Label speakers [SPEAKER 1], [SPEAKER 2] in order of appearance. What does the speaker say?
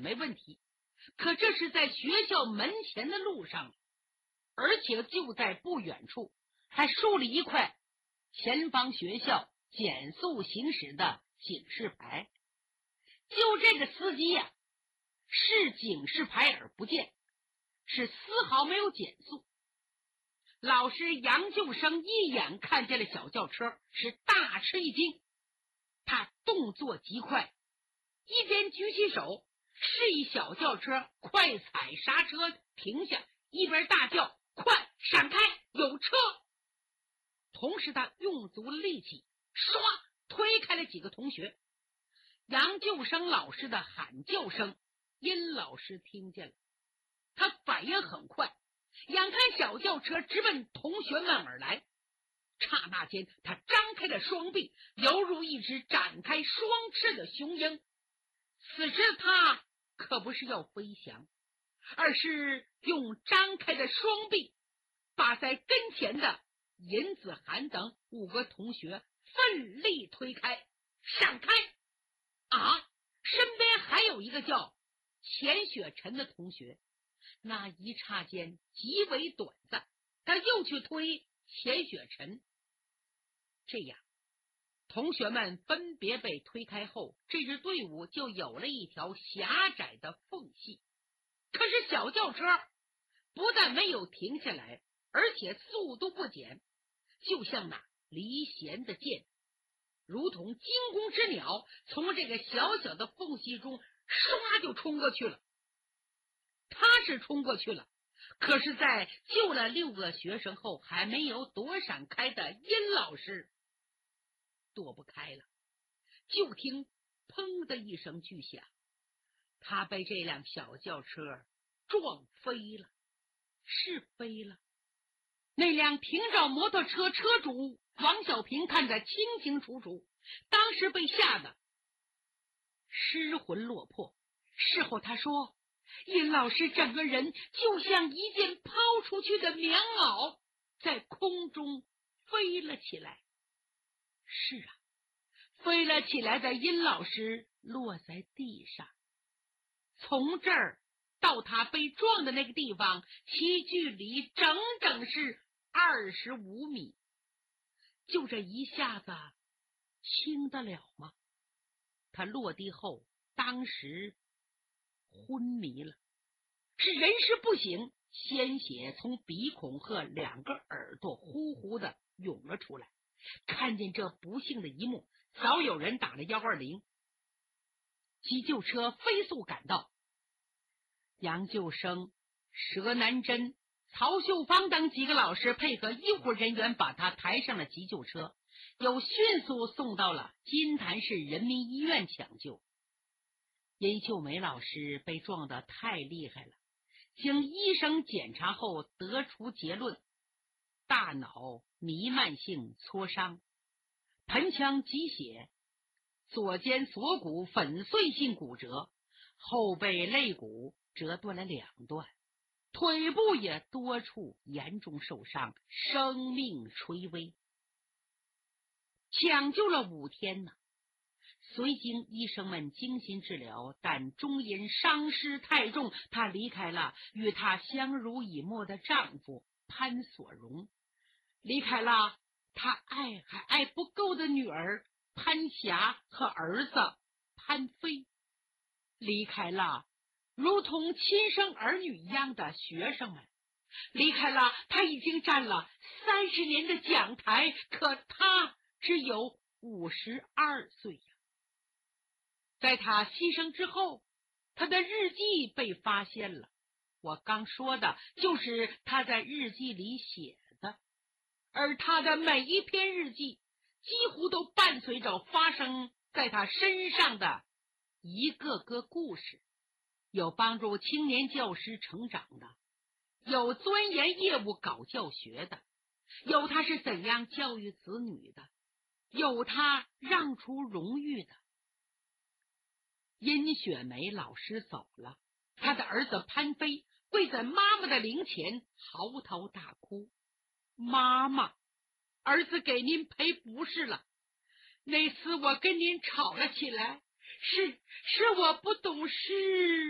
[SPEAKER 1] 没问题，可这是在学校门前的路上，而且就在不远处还竖了一块前方学校减速行驶的警示牌。就这个司机呀，视警示牌而不见，是丝毫没有减速。老师杨救生一眼看见了小轿车，是大吃一惊，他动作极快，一边举起手示意小轿车快踩刹车停下，一边大叫：快闪开，有车！同时他用足力气唰推开了几个同学。杨救生老师的喊叫声殷老师听见了，他反应很快，眼看小轿车直奔同学们而来，刹那间他张开了双臂，犹如一只展开双翅的雄鹰。此时他可不是要飞翔，而是用张开的双臂把在跟前的尹子涵等5个同学奋力推开。闪开！啊，身边还有一个叫钱雪晨的同学，那一刹间极为短暂，他又去推钱雪晨。这样同学们分别被推开后，这支队伍就有了一条狭窄的缝隙。可是小轿车不但没有停下来，而且速度不减，就像那离弦的箭，如同惊弓之鸟，从这个小小的缝隙中唰就冲过去了。他是冲过去了，可是在救了6个学生后，还没有躲闪开的殷老师躲不开了。就听砰的一声巨响，他被这辆小轿车撞飞了。是飞了。那辆平照摩托车车主王小平看得清清楚楚，当时被吓得失魂落魄。事后他说，殷老师整个人就像一件抛出去的棉袄，在空中飞了起来。是啊，飞了起来的殷老师落在地上，从这儿到他被撞的那个地方，其距离整整是25米。就这一下子轻得了吗？他落地后当时昏迷了，是人事不省，鲜血从鼻孔和2个耳朵呼呼的涌了出来。看见这不幸的一幕，早有人打了120，急救车飞速赶到。杨救生、佘南珍、曹秀芳等几个老师配合医护人员把他抬上了急救车，又迅速送到了金坛市人民医院抢救。殷秀梅老师被撞得太厉害了，经医生检查后得出结论，大脑弥漫性挫伤，盆腔积血，左肩锁骨粉碎性骨折，后背肋骨折断了2段，腿部也多处严重受伤，生命垂危。抢救了5天呢，虽经医生们精心治疗，但终因伤势太重，她离开了与她相濡以沫的丈夫潘所荣，离开了她爱还爱不够的女儿潘霞和儿子潘飞，离开了如同亲生儿女一样的学生们，离开了他已经站了30年的讲台，可他只有52岁呀。在他牺牲之后，他的日记被发现了，我刚说的就是他在日记里写的，而他的每一篇日记几乎都伴随着发生在他身上的一个个故事，有帮助青年教师成长的，有钻研业务搞教学的，有他是怎样教育子女的，有他让出荣誉的。殷雪梅老师走了，他的儿子潘飞跪在妈妈的灵前嚎啕大哭，妈妈，儿子给您赔不是了，那次我跟您吵了起来，是我不懂事。